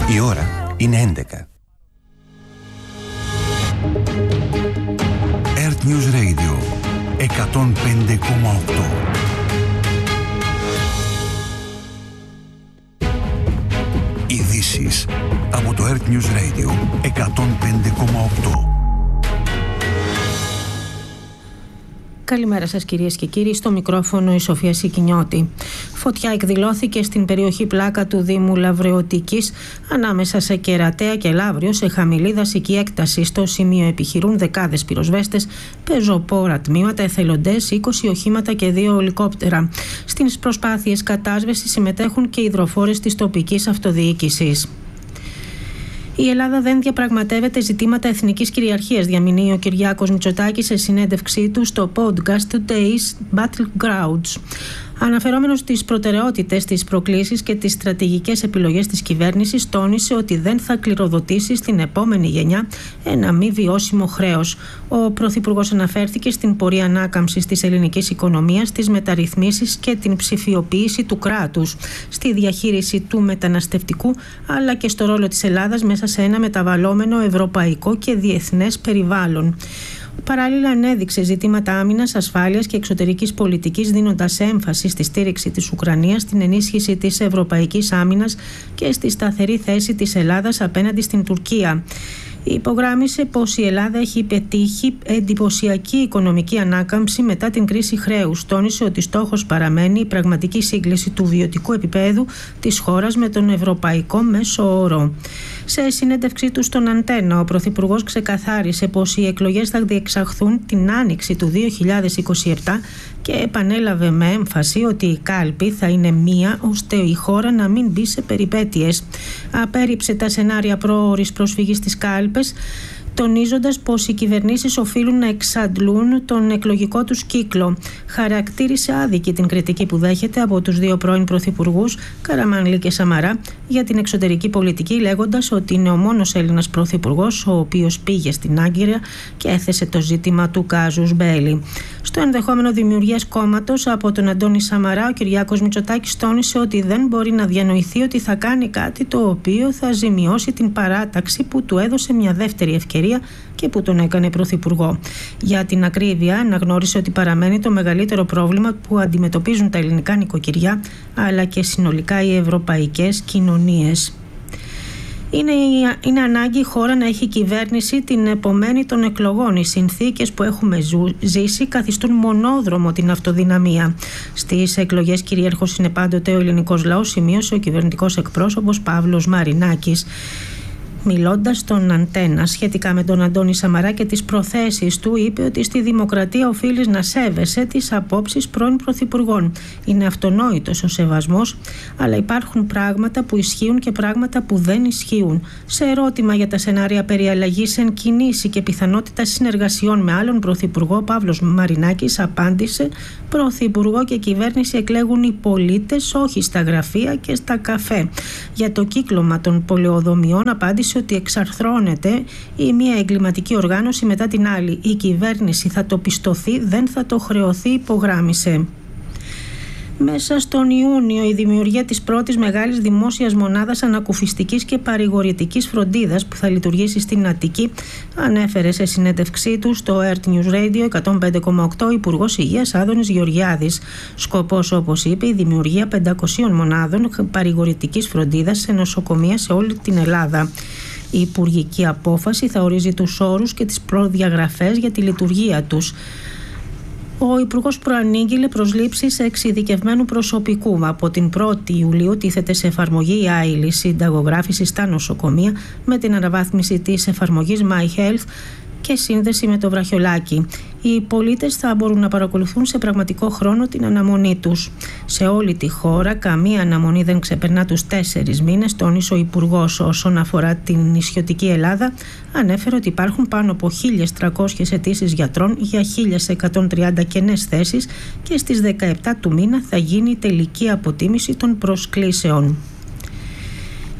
Η ώρα είναι 11. Earth News Radio 105,8. Ειδήσεις από το Earth News Radio 105,8. Καλημέρα σας κυρίες και κύριοι, στο μικρόφωνο η Σοφία Σικινιώτη. Φωτιά εκδηλώθηκε στην περιοχή Πλάκα του Δήμου Λαβρεωτικής ανάμεσα σε Κερατέα και Λαύριο σε χαμηλή δασική έκταση. Στο σημείο επιχειρούν δεκάδες πυροσβέστες, πεζοπόρα τμήματα, εθελοντές, 20 οχήματα και 2 ελικόπτερα. Στις προσπάθειες κατάσβεσης συμμετέχουν και υδροφόρες της τοπικής αυτοδιοίκησης. Η Ελλάδα δεν διαπραγματεύεται ζητήματα εθνικής κυριαρχίας, διαμηνύει ο Κυριάκος Μητσοτάκης σε συνέντευξή του στο podcast Today's Battlegrounds. Αναφερόμενος στις προτεραιότητες, τις προκλήσεις και τις στρατηγικές επιλογές της κυβέρνησης, τόνισε ότι δεν θα κληροδοτήσει στην επόμενη γενιά ένα μη βιώσιμο χρέος. Ο Πρωθυπουργός αναφέρθηκε στην πορεία ανάκαμψης της ελληνικής οικονομίας, στις μεταρρυθμίσεις και την ψηφιοποίηση του κράτους, στη διαχείριση του μεταναστευτικού, αλλά και στο ρόλο της Ελλάδας μέσα σε ένα μεταβαλλόμενο ευρωπαϊκό και διεθνές περιβάλλον. Παράλληλα, ανέδειξε ζητήματα άμυνας, ασφάλειας και εξωτερικής πολιτικής, δίνοντας έμφαση στη στήριξη της Ουκρανίας, στην ενίσχυση της ευρωπαϊκής άμυνας και στη σταθερή θέση της Ελλάδας απέναντι στην Τουρκία. Υπογράμμισε πως η Ελλάδα έχει πετύχει εντυπωσιακή οικονομική ανάκαμψη μετά την κρίση χρέους. Τόνισε ότι στόχος παραμένει η πραγματική σύγκληση του βιωτικού επίπεδου της χώρας με τον ευρωπαϊκό μέσο όρο. Σε συνέντευξή του στον Αντένα, ο Πρωθυπουργός ξεκαθάρισε πως οι εκλογές θα διεξαχθούν την άνοιξη του 2027 και επανέλαβε με έμφαση ότι η κάλπη θα είναι μία ώστε η χώρα να μην μπει σε περιπέτειες. Απέρριψε τα σενάρια πρόωρης προσφυγής στις κάλπες, τονίζοντας πως οι κυβερνήσεις οφείλουν να εξαντλούν τον εκλογικό τους κύκλο. Χαρακτήρισε άδικη την κριτική που δέχεται από τους δύο πρώην πρωθυπουργούς, Καραμανλή και Σαμαρά, για την εξωτερική πολιτική, λέγοντας ότι είναι ο μόνος Έλληνας πρωθυπουργός ο οποίος πήγε στην Άγκυρα και έθεσε το ζήτημα του κάζους μπέλι. Στο ενδεχόμενο δημιουργίας κόμματος από τον Αντώνη Σαμαρά, ο Κυριάκος Μητσοτάκης τόνισε ότι δεν μπορεί να διανοηθεί ότι θα κάνει κάτι το οποίο θα ζημιώσει την παράταξη που του έδωσε μια δεύτερη ευκαιρία και που τον έκανε πρωθυπουργό. Για την ακρίβεια, αναγνώρισε ότι παραμένει το μεγαλύτερο πρόβλημα που αντιμετωπίζουν τα ελληνικά νοικοκυριά αλλά και συνολικά οι ευρωπαϊκές κοινωνίες. Είναι ανάγκη η χώρα να έχει κυβέρνηση την επομένη των εκλογών. Οι συνθήκες που έχουμε ζήσει καθιστούν μονόδρομο την αυτοδυναμία. Στις εκλογές κυρίαρχος είναι πάντοτε ο ελληνικός λαός, σημείωσε ο κυβερνητικός εκπρόσωπος Παύλος Μαρινάκης. Μιλώντας στον Αντένα σχετικά με τον Αντώνη Σαμαρά και τις προθέσεις του, είπε ότι στη δημοκρατία οφείλεις να σέβεσαι τις απόψεις πρώην πρωθυπουργών. Είναι αυτονόητος ο σεβασμός, αλλά υπάρχουν πράγματα που ισχύουν και πράγματα που δεν ισχύουν. Σε ερώτημα για τα σενάρια περί αλλαγής εν κινήσει και πιθανότητα συνεργασιών με άλλον πρωθυπουργό, ο Παύλος Μαρινάκης απάντησε: πρωθυπουργό και κυβέρνηση εκλέγουν οι πολίτες, όχι στα γραφεία και στα καφέ. Για το κύκλωμα των πολεοδομιών απάντησε ότι εξαρθρώνεται η μία εγκληματική οργάνωση μετά την άλλη. Η κυβέρνηση θα το πιστωθεί, δεν θα το χρεωθεί, υπογράμμισε. Μέσα στον Ιούνιο, η δημιουργία της πρώτης μεγάλης δημόσιας μονάδας ανακουφιστικής και παρηγορητικής φροντίδας που θα λειτουργήσει στην Αττική, ανέφερε σε συνέντευξή του στο Earth News Radio 105,8 ο Υπουργός Υγείας Άδωνης Γεωργιάδης. Σκοπός, όπως είπε, η δημιουργία 500 μονάδων παρηγορητικής φροντίδας σε νοσοκομεία σε όλη την Ελλάδα. Η υπουργική απόφαση θα ορίζει τους όρους και τις προδιαγραφές για τη λειτουργία τους. Ο Υπουργός προανήγγειλε προσλήψεις εξειδικευμένου προσωπικού. Από την 1η Ιουλίου τίθεται σε εφαρμογή η άειλη συνταγογράφηση στα νοσοκομεία με την αναβάθμιση της εφαρμογής My Health και σύνδεση με το βραχιολάκι. Οι πολίτες θα μπορούν να παρακολουθούν σε πραγματικό χρόνο την αναμονή τους. Σε όλη τη χώρα καμία αναμονή δεν ξεπερνά τους 4 μήνες, τόνισε ο Υπουργός. Όσον αφορά την νησιωτική Ελλάδα, ανέφερε ότι υπάρχουν πάνω από 1.300 αιτήσεις γιατρών για 1.130 κενές θέσεις και στις 17 του μήνα θα γίνει η τελική αποτίμηση των προσκλήσεων.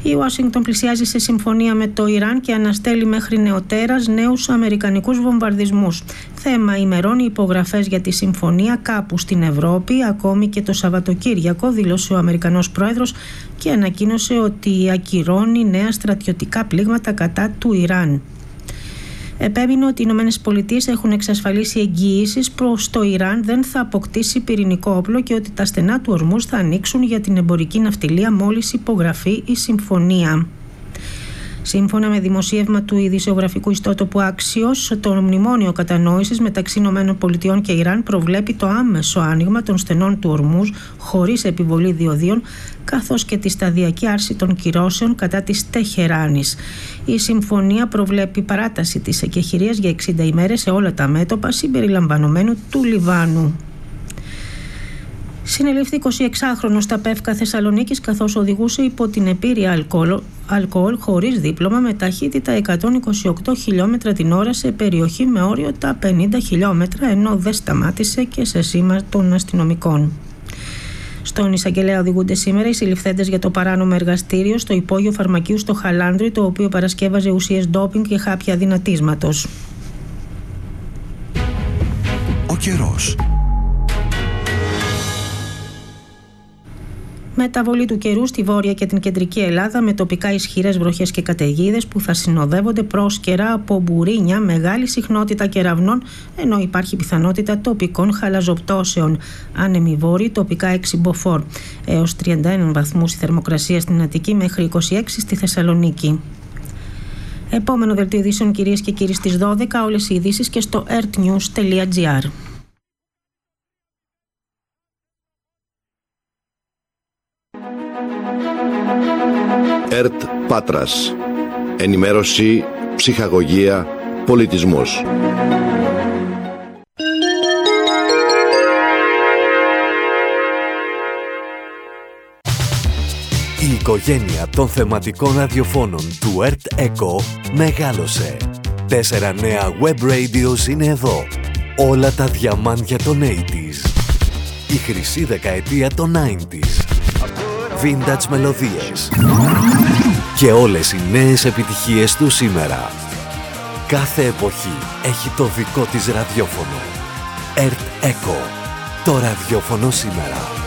Η Ουάσιγκτον πλησιάζει σε συμφωνία με το Ιράν και αναστέλει μέχρι νεοτέρας νέους αμερικανικούς βομβαρδισμούς. Θέμα ημερών οι υπογραφές για τη συμφωνία κάπου στην Ευρώπη, ακόμη και το Σαββατοκύριακο, δήλωσε ο Αμερικανός πρόεδρος και ανακοίνωσε ότι ακυρώνει νέα στρατιωτικά πλήγματα κατά του Ιράν. Επέμεινε ότι οι ΗΠΑ έχουν εξασφαλίσει εγγυήσεις προς το Ιράν δεν θα αποκτήσει πυρηνικό όπλο και ότι τα στενά του Ορμούζ θα ανοίξουν για την εμπορική ναυτιλία μόλις υπογραφεί η συμφωνία. Σύμφωνα με δημοσίευμα του ειδησιογραφικού ιστότοπου Axios, το μνημόνιο κατανόησης μεταξύ ΗΠΑ και Ιράν προβλέπει το άμεσο άνοιγμα των στενών του Ορμούζ χωρίς επιβολή διοδίων, καθώς και τη σταδιακή άρση των κυρώσεων κατά της Τεχεράνης. Η συμφωνία προβλέπει παράταση της εκεχηρίας για 60 ημέρες σε όλα τα μέτωπα συμπεριλαμβανομένου του Λιβάνου. Συνελήφθη 26χρονος στα Πεύκα Θεσσαλονίκης καθώς οδηγούσε υπό την επήρεια αλκοόλ χωρίς δίπλωμα με ταχύτητα 128 χιλιόμετρα την ώρα σε περιοχή με όριο τα 50 χιλιόμετρα, ενώ δεν σταμάτησε και σε σήμα των αστυνομικών. Στον εισαγγελέα οδηγούνται σήμερα οι συλληφθέντες για το παράνομο εργαστήριο στο υπόγειο φαρμακείου στο Χαλάνδρι, το οποίο παρασκεύαζε ουσίες ντόπινγκ και χάπια δυνατίσματος. Ο καιρός. Μεταβολή του καιρού στη βόρεια και την κεντρική Ελλάδα με τοπικά ισχυρές βροχές και καταιγίδες που θα συνοδεύονται πρόσκαιρα από μπουρίνια, μεγάλη συχνότητα κεραυνών, ενώ υπάρχει πιθανότητα τοπικών χαλαζοπτώσεων. Άνεμοι βόρειοι, τοπικά 6 μποφόρ. Έως 31 βαθμούς η θερμοκρασία στην Αττική, μέχρι 26 στη Θεσσαλονίκη. Επόμενο δελτίο ειδήσεων, κυρίες και κύριοι, στις 12, όλες οι ειδήσεις και στο earthnews.gr. ΕΡΤ Πάτρας. Ενημέρωση, ψυχαγωγία, πολιτισμός. Η οικογένεια των θεματικών ραδιοφώνων του ΕΡΤ ΕΚΟ μεγάλωσε. 4 νέα web radios είναι εδώ. Όλα τα διαμάντια των 80s. Η χρυσή δεκαετία των 90s. Vintage μελωδίες. Και όλες οι νέες επιτυχίες του σήμερα. Κάθε εποχή έχει το δικό της ραδιόφωνο. ΕΡΤ ΕΚΟ. Το ραδιόφωνο σήμερα.